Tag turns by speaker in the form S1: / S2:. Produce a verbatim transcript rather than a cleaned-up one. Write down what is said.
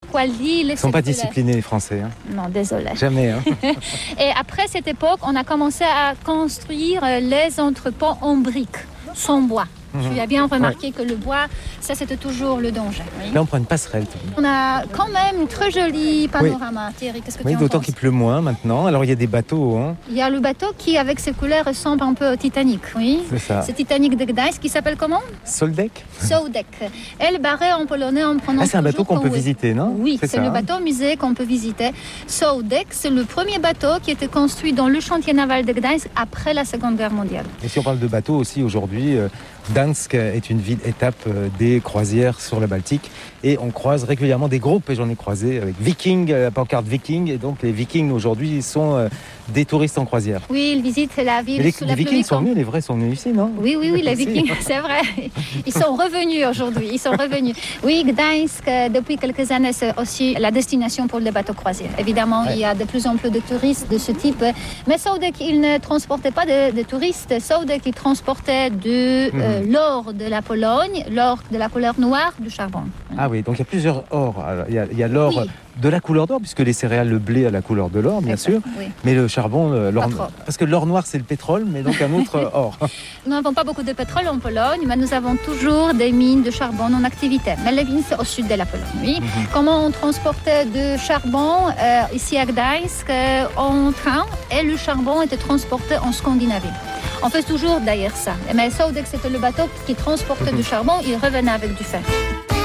S1: quoi l'île.
S2: Ils ne sont pas disciplinés, les Français. Hein.
S1: Non, désolé.
S2: Jamais. Hein.
S1: Et après cette époque, on a commencé à construire les entrepôts en briques, sans bois. Mmh. Tu as bien remarqué ouais. que le bois, ça c'était toujours le danger. Oui.
S2: Là on prend une passerelle.
S1: On a quand même un très joli panorama. Oui. Thierry, qu'est-ce que
S2: oui,
S1: tu en
S2: d'autant
S1: penses?
S2: qu'il pleut moins maintenant. Alors il y a des bateaux. Hein.
S1: Il y a le bateau qui, avec ses couleurs, ressemble un peu au Titanic. Oui.
S2: C'est ça.
S1: C'est Titanic de Gdańsk qui s'appelle comment?
S2: Soldek.
S1: Soldek. Elle barré en polonais en prononçant.
S2: Ah, c'est un bateau qu'on peut oui. visiter, non?
S1: Oui, c'est,
S2: c'est
S1: ça, le
S2: hein.
S1: bateau musée qu'on peut visiter. Soldek, c'est le premier bateau qui a été construit dans le chantier naval de Gdańsk après la Seconde Guerre mondiale.
S2: Et si on parle de bateau aussi aujourd'hui, euh, Gdańsk est une ville étape euh, des croisières sur la Baltique et on croise régulièrement des groupes et j'en ai croisé avec Viking, la pancarte Viking et donc les Vikings aujourd'hui sont euh, des touristes en croisière.
S1: Oui, ils visitent la ville.
S2: Les,
S1: sous
S2: les
S1: la
S2: Vikings sont venus, les vrais sont venus ici, non?
S1: Oui, oui, oui, les Vikings, c'est vrai. Ils sont revenus aujourd'hui, ils sont revenus. Oui, Gdańsk, depuis quelques années, c'est aussi la destination pour les bateaux croisières. Évidemment, ouais. il y a de plus en plus de touristes de ce type. Mais Sołdek, il ne transportait pas de, de touristes. Sołdek, il transportait de mmh. euh, l'or de la Pologne, l'or de la couleur noire, du charbon.
S2: Ah oui, donc il y a plusieurs ors. Alors, il y a, il y a l'or oui. de la couleur d'or, puisque les céréales, le blé a la couleur de l'or, bien exact, sûr. Oui. Mais le charbon, l'or, parce que l'or noir, c'est le pétrole, mais donc un autre or.
S1: Nous n'avons pas beaucoup de pétrole en Pologne, mais nous avons toujours des mines de charbon en activité. Mais les mines, c'est au sud de la Pologne. Oui. Mm-hmm. Comment on transportait du charbon euh, ici à Gdańsk euh, en train, et le charbon était transporté en Scandinavie. On fait toujours d'ailleurs ça. Mais Sołdek, c'était le bateau qui transportait mm-hmm. du charbon, il revenait avec du fer.